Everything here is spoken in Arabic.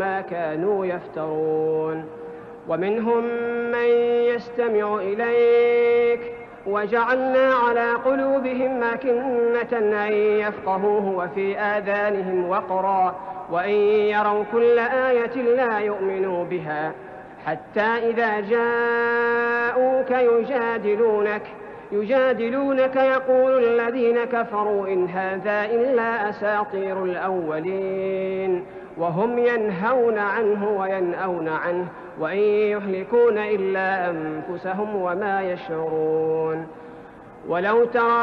ما كانوا يفترون. ومنهم من يستمع إليك وجعلنا على قلوبهم أكنة أن يفقهوه وفي آذانهم وقرا وإن يروا كل آية لا يؤمنوا بها حتى إذا جاءوك يجادلونك يقول الذين كفروا إن هذا إلا أساطير الأولين وهم ينهون عنه وينأون عنه وإن يهلكون إلا أنفسهم وما يشعرون. ولو ترى